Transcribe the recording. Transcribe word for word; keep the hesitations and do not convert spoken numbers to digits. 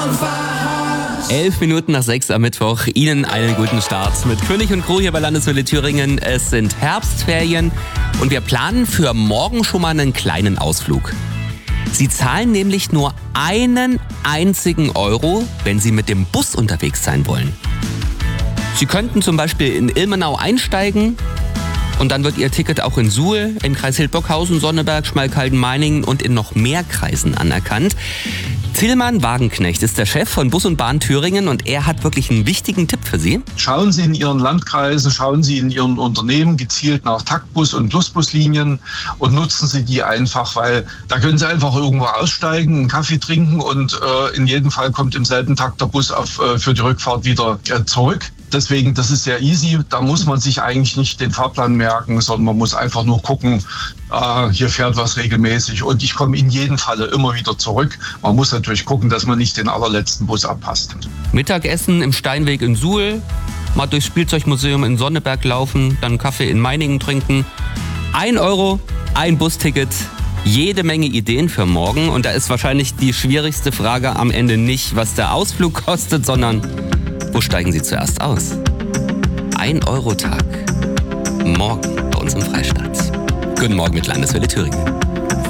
Elf Minuten nach sechs am Mittwoch. Ihnen einen guten Start mit König und Crew hier bei Landeswelle Thüringen. Es sind Herbstferien und wir planen für morgen schon mal einen kleinen Ausflug. Sie zahlen nämlich nur einen einzigen Euro, wenn Sie mit dem Bus unterwegs sein wollen. Sie könnten zum Beispiel in Ilmenau einsteigen und dann wird Ihr Ticket auch in Suhl, im Kreis Hildburghausen, Sonneberg, Schmalkalden-Meiningen und in noch mehr Kreisen anerkannt. Tillmann Wagenknecht ist der Chef von Bus und Bahn Thüringen und er hat wirklich einen wichtigen Tipp für Sie. Schauen Sie in Ihren Landkreisen, schauen Sie in Ihren Unternehmen gezielt nach Taktbus- und Plusbuslinien und nutzen Sie die einfach, weil da können Sie einfach irgendwo aussteigen, einen Kaffee trinken und äh, in jedem Fall kommt im selben Takt der Bus auf, äh, für die Rückfahrt wieder äh, zurück. Deswegen, das ist sehr easy. Da muss man sich eigentlich nicht den Fahrplan merken, sondern man muss einfach nur gucken, äh, hier fährt was regelmäßig und ich komme in jedem Falle immer wieder zurück. Man muss natürlich gucken, dass man nicht den allerletzten Bus abpasst. Mittagessen im Steinweg in Suhl, mal durchs Spielzeugmuseum in Sonneberg laufen, dann Kaffee in Meiningen trinken. Ein Euro, ein Busticket. Jede Menge Ideen für morgen und da ist wahrscheinlich die schwierigste Frage am Ende nicht, was der Ausflug kostet, sondern wo steigen Sie zuerst aus? Ein Euro Tag. Morgen bei uns im Freistaat. Guten Morgen mit Landeswelle Thüringen.